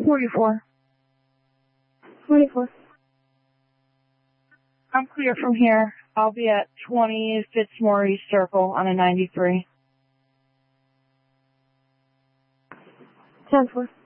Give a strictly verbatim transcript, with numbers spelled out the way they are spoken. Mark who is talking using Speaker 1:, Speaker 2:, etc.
Speaker 1: forty-four.
Speaker 2: forty-four.
Speaker 1: I'm clear from here. I'll be at twenty Fitzmore East Circle on a ninety-three.
Speaker 2: ten four.